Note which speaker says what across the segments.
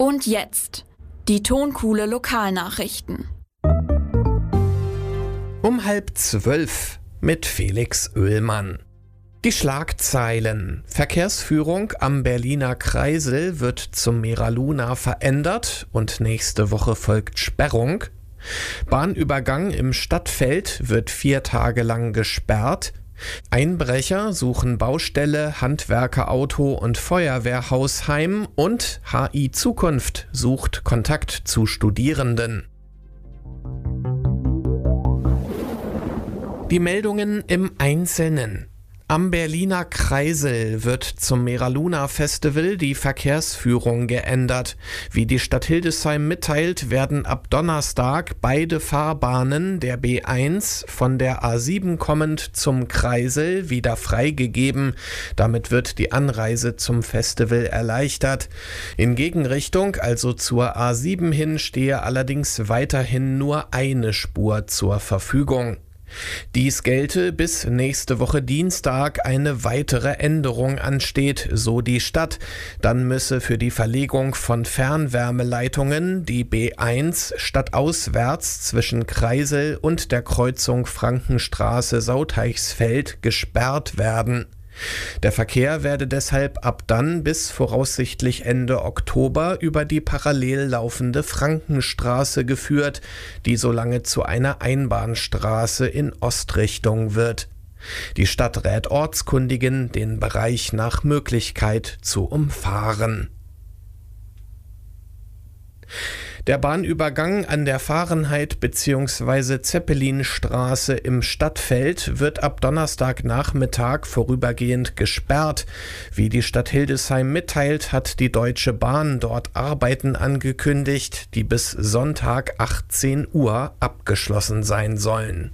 Speaker 1: Und jetzt die Tonkuhle Lokalnachrichten.
Speaker 2: Um 11:30 mit Felix Oehlmann. Die Schlagzeilen: Verkehrsführung am Berliner Kreisel wird zum Mera-Luna verändert und nächste Woche folgt Sperrung. Bahnübergang im Stadtfeld wird 4 Tage lang gesperrt. Einbrecher suchen Baustelle, Handwerkerauto und Feuerwehrhaus heim und HI Zukunft sucht Kontakt zu Studierenden. Die Meldungen im Einzelnen. Am Berliner Kreisel wird zum Mera-Luna Festival die Verkehrsführung geändert. Wie die Stadt Hildesheim mitteilt, werden ab Donnerstag beide Fahrbahnen der B1 von der A7 kommend zum Kreisel wieder freigegeben. Damit wird die Anreise zum Festival erleichtert. In Gegenrichtung, also zur A7 hin, stehe allerdings weiterhin nur eine Spur zur Verfügung. Dies gelte, bis nächste Woche Dienstag eine weitere Änderung ansteht, so die Stadt. Dann müsse für die Verlegung von Fernwärmeleitungen die B1 stadtauswärts zwischen Kreisel und der Kreuzung Frankenstraße-Sauteichsfeld gesperrt werden. Der Verkehr werde deshalb ab dann bis voraussichtlich Ende Oktober über die parallel laufende Frankenstraße geführt, die solange zu einer Einbahnstraße in Ostrichtung wird. Die Stadt rät Ortskundigen, den Bereich nach Möglichkeit zu umfahren. Der Bahnübergang an der Fahrenheit bzw. Zeppelinstraße im Stadtfeld wird ab Donnerstagnachmittag vorübergehend gesperrt. Wie die Stadt Hildesheim mitteilt, hat die Deutsche Bahn dort Arbeiten angekündigt, die bis Sonntag 18 Uhr abgeschlossen sein sollen.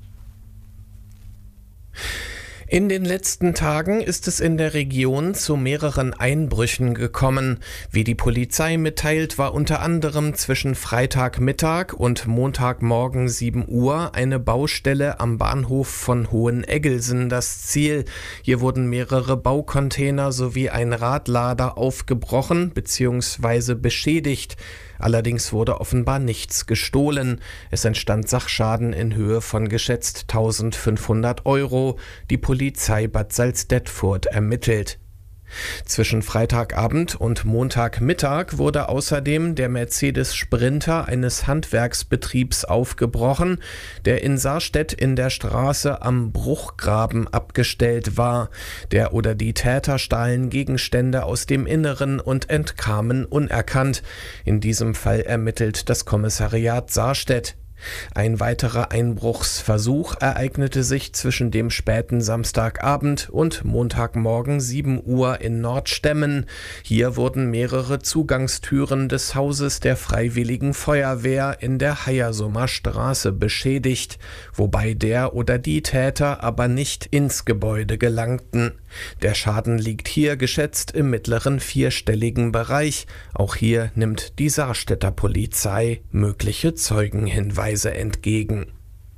Speaker 2: In den letzten Tagen ist es in der Region zu mehreren Einbrüchen gekommen. Wie die Polizei mitteilt, war unter anderem zwischen Freitagmittag und Montagmorgen 7 Uhr eine Baustelle am Bahnhof von Hoheneggelsen das Ziel. Hier wurden mehrere Baucontainer sowie ein Radlader aufgebrochen bzw. beschädigt. Allerdings wurde offenbar nichts gestohlen. Es entstand Sachschaden in Höhe von geschätzt 1.500 €. Die Polizei Bad Salzdetfurt ermittelt. Zwischen Freitagabend und Montagmittag wurde außerdem der Mercedes Sprinter eines Handwerksbetriebs aufgebrochen, der in Sarstedt in der Straße am Bruchgraben abgestellt war. Der oder die Täter stahlen Gegenstände aus dem Inneren und entkamen unerkannt. In diesem Fall ermittelt das Kommissariat Sarstedt. Ein weiterer Einbruchsversuch ereignete sich zwischen dem späten Samstagabend und Montagmorgen 7 Uhr in Nordstemmen. Hier wurden mehrere Zugangstüren des Hauses der Freiwilligen Feuerwehr in der Hayersumer Straße beschädigt, wobei der oder die Täter aber nicht ins Gebäude gelangten. Der Schaden liegt hier geschätzt im mittleren vierstelligen Bereich. Auch hier nimmt die Sarstedter Polizei mögliche Zeugenhinweise entgegen.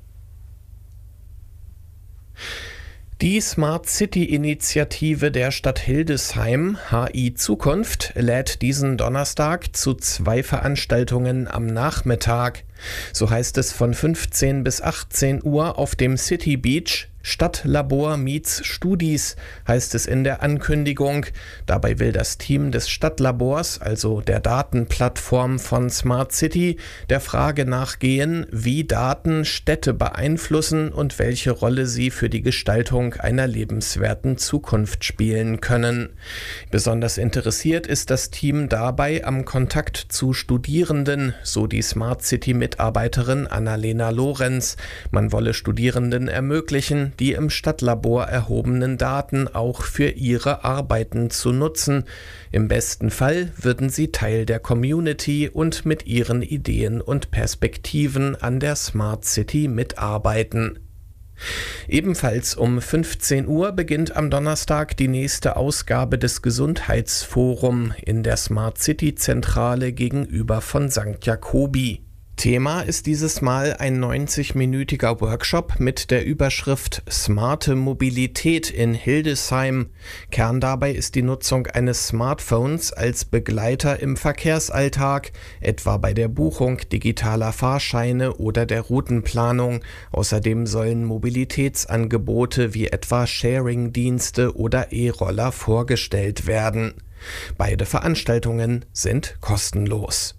Speaker 2: Die Smart City-Initiative der Stadt Hildesheim, HI Zukunft, lädt diesen Donnerstag zu 2 Veranstaltungen am Nachmittag. So heißt es von 15 bis 18 Uhr auf dem City Beach. Stadtlabor meets Studis, heißt es in der Ankündigung. Dabei will das Team des Stadtlabors, also der Datenplattform von Smart City, der Frage nachgehen, wie Daten Städte beeinflussen und welche Rolle sie für die Gestaltung einer lebenswerten Zukunft spielen können. Besonders interessiert ist das Team dabei am Kontakt zu Studierenden, so die Smart City-Mitarbeiterin Annalena Lorenz. Man wolle Studierenden ermöglichen, die im Stadtlabor erhobenen Daten auch für ihre Arbeiten zu nutzen. Im besten Fall würden sie Teil der Community und mit ihren Ideen und Perspektiven an der Smart City mitarbeiten. Ebenfalls um 15 Uhr beginnt am Donnerstag die nächste Ausgabe des Gesundheitsforum in der Smart City Zentrale gegenüber von St. Jakobi. Thema ist dieses Mal ein 90-minütiger Workshop mit der Überschrift Smarte Mobilität in Hildesheim. Kern dabei ist die Nutzung eines Smartphones als Begleiter im Verkehrsalltag, etwa bei der Buchung digitaler Fahrscheine oder der Routenplanung. Außerdem sollen Mobilitätsangebote wie etwa Sharing-Dienste oder E-Roller vorgestellt werden. Beide Veranstaltungen sind kostenlos.